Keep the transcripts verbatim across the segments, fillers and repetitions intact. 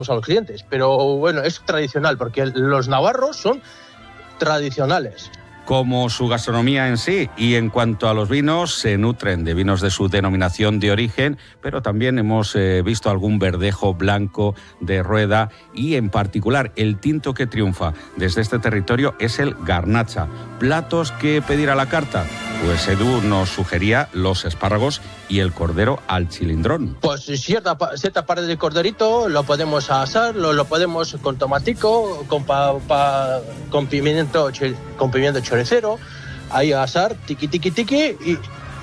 a los clientes, pero bueno, es tradicional, porque los navarros son tradicionales. Como su gastronomía en sí, y en cuanto a los vinos, se nutren de vinos de su denominación de origen, pero también hemos eh, visto algún verdejo blanco de Rueda, y en particular el tinto que triunfa desde este territorio es el Garnacha. ¿Platos que pedir a la carta? Pues Edu nos sugería los espárragos y el cordero al chilindrón. Pues cierta, cierta parte del corderito lo podemos asar, lo, lo podemos con tomatico, con, pa, pa, con pimiento con pimiento choricero, ahí asar, tiqui, tiqui, tiqui, y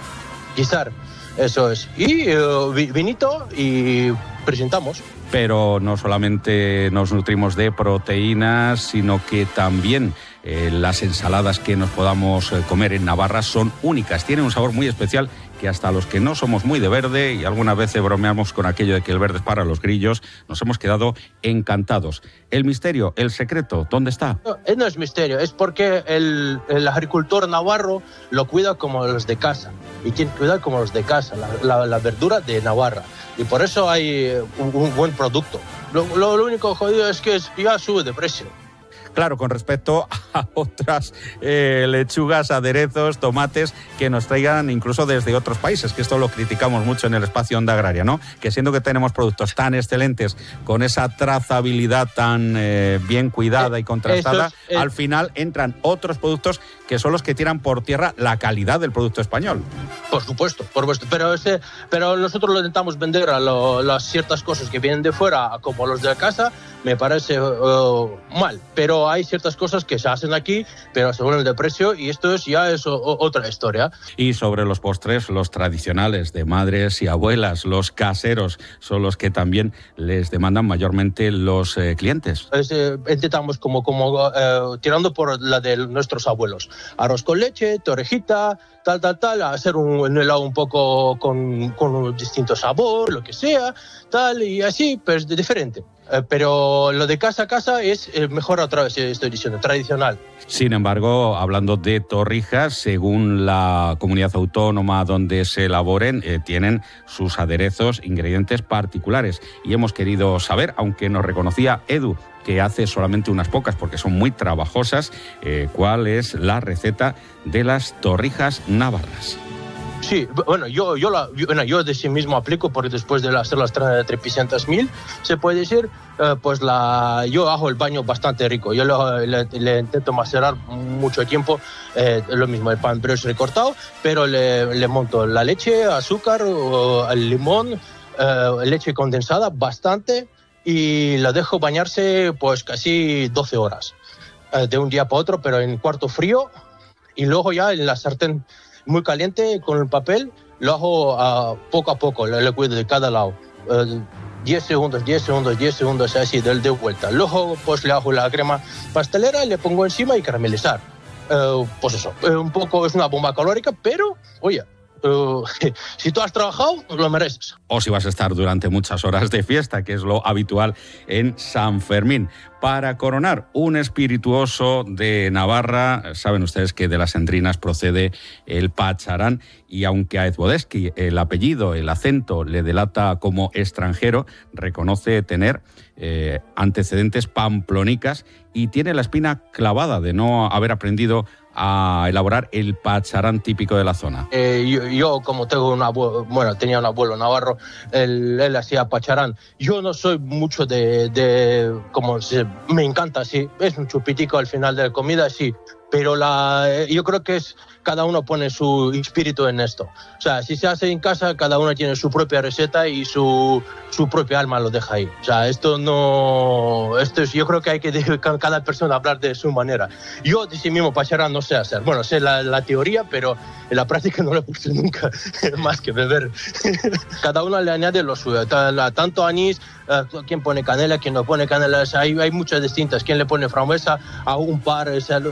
guisar, eso es. Y uh, vinito y presentamos. Pero no solamente nos nutrimos de proteínas, sino que también eh, las ensaladas que nos podamos eh, comer en Navarra son únicas. Tienen un sabor muy especial que hasta los que no somos muy de verde, y algunas veces bromeamos con aquello de que el verde es para los grillos, nos hemos quedado encantados. El misterio, el secreto, ¿dónde está? No, no es misterio, es porque el, el agricultor navarro lo cuida como los de casa, y tiene que cuidar como los de casa, la, la, la verdura de Navarra. Y por eso hay un, un buen producto. Lo, lo, lo único jodido es que ya sube de precio. Claro, con respecto a otras eh, lechugas, aderezos, tomates que nos traigan incluso desde otros países, que esto lo criticamos mucho en el espacio Onda Agraria, ¿no? Que siendo que tenemos productos tan excelentes, con esa trazabilidad tan eh, bien cuidada y contrastada, es, eh, al final entran otros productos que son los que tiran por tierra la calidad del producto español. Por supuesto, por supuesto. Pero, ese, pero nosotros lo intentamos vender a lo, las ciertas cosas que vienen de fuera, como los de casa, me parece uh, mal. Pero hay ciertas cosas que se hacen aquí, pero se vuelven de precio, y esto es, ya es o, otra historia. Y sobre los postres, los tradicionales de madres y abuelas, los caseros, son los que también les demandan mayormente los eh, clientes. Es, eh, intentamos como, como eh, tirando por la de nuestros abuelos. Arroz con leche, torrejita, tal, tal, tal, hacer un, un helado un poco con, con un distinto sabor, lo que sea, tal, y así, pues de diferente. Eh, pero lo de casa a casa es eh, mejor, otra vez estoy diciendo, tradicional. Sin embargo, hablando de torrijas, según la comunidad autónoma donde se elaboren, eh, tienen sus aderezos, ingredientes particulares. Y hemos querido saber, aunque nos reconocía Edu, que hace solamente unas pocas porque son muy trabajosas, eh, cuál es la receta de las torrijas navarras. Sí, bueno, yo, yo, la, yo, bueno, yo de sí mismo aplico, porque después de hacer las trescientos mil, se puede decir, eh, pues la, yo hago el baño bastante rico. Yo lo, le, le intento macerar mucho tiempo, eh, lo mismo, el pan brioche recortado, pero le, le monto la leche, azúcar, el limón, eh, leche condensada, bastante, y la dejo bañarse pues casi doce horas, eh, de un día para otro, pero en cuarto frío, y luego ya en la sartén muy caliente con el papel, lo hago uh, poco a poco, le, le cuido de cada lado. Uh, diez segundos, diez segundos, diez segundos, así, de, de vuelta. Luego pues le hago la crema pastelera, le pongo encima y caramelizar. Uh, pues eso, uh, un poco es una bomba calórica, pero, oye, Uh, si tú has trabajado, lo mereces. O si vas a estar durante muchas horas de fiesta, que es lo habitual en San Fermín. Para coronar un espirituoso de Navarra, saben ustedes que de las Endrinas procede el pacharán, y aunque a Ezbodeski el apellido, el acento le delata como extranjero, reconoce tener eh, antecedentes pamplonicas y tiene la espina clavada de no haber aprendido a elaborar el pacharán típico de la zona. Eh, yo, yo, como tengo un abuelo, bueno, tenía un abuelo navarro, él, él hacía pacharán. Yo no soy mucho de, de como se, me encanta, sí, es un chupitico al final de la comida, sí, pero la, yo creo que es cada uno pone su espíritu en esto. O sea, si se hace en casa, cada uno tiene su propia receta y su, su propia alma lo deja ahí. O sea, esto no... Esto es, yo creo que hay que dejar cada persona hablar de su manera. Yo de sí mismo pacharán no sé hacer. Bueno, sé la, la teoría, pero en la práctica no lo he puesto nunca, más que beber. Cada uno le añade lo suyo. Tanto anís, quien pone canela, quien no pone canela. O sea, hay, hay muchas distintas. Quien le pone frambuesa a un par. O sea, es,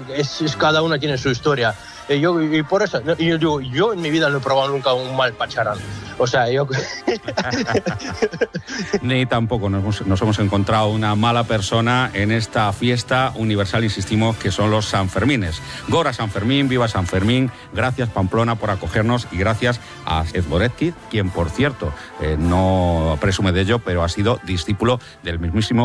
es, cada una tiene su historia. Y, yo, y por eso, y yo digo, yo en mi vida no he probado nunca un mal pacharán. O sea, yo... Ni tampoco nos hemos, nos hemos encontrado una mala persona en esta fiesta universal, insistimos, que son los Sanfermines. Gora San Fermín, viva San Fermín. Gracias, Pamplona, por acogernos, y gracias a Zborezki, quien, por cierto, eh, no presume de ello, pero ha sido discípulo del mismísimo